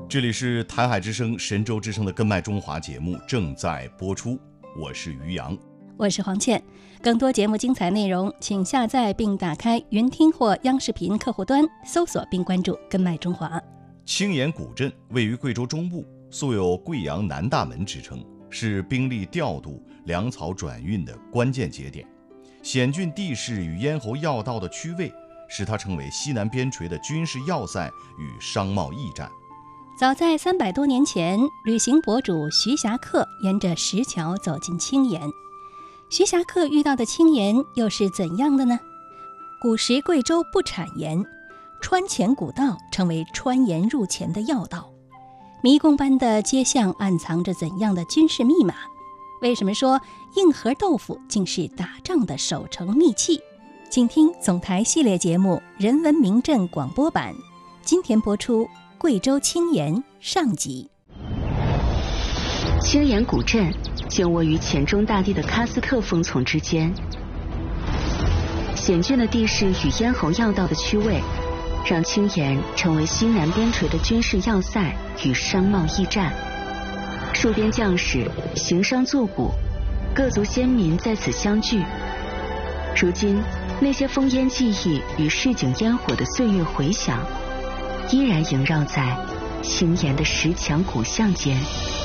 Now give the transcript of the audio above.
这里是台海之声、神州之声的《根脉中华》节目正在播出，我是于洋， 我是黄倩。更多节目精彩内容，请下载并打开云听或央视频客户端，搜索并关注《根脉中华》。 青岩古镇位于贵州中部，素有贵阳南大门之称，是兵力调度、粮草转运的关键节点。险峻地势与咽喉要道的区位，使它成为西南边陲的军事要塞与商贸驿站。 早在300多年前，旅行博主徐霞客沿着石桥走进青岩。徐霞客遇到的青岩又是怎样的呢？古时贵州不产盐，川黔古道成为川盐入黔的要道。迷宫般的街巷暗藏着怎样的军事密码？为什么说硬核豆腐竟是打仗的守城秘器？请听总台系列节目《人文名镇广播版》，今天播出贵州青岩上集。 青岩古镇建卧于黔中大地的喀斯特峰丛之间，险峻的地势与咽喉要道的区位，让青岩成为西南边陲的军事要塞与商贸驿站。戍边将士行商作贾，各族先民在此相聚。如今那些烽烟记忆与市井烟火的岁月回响，依然萦绕在青岩的石墙古巷间。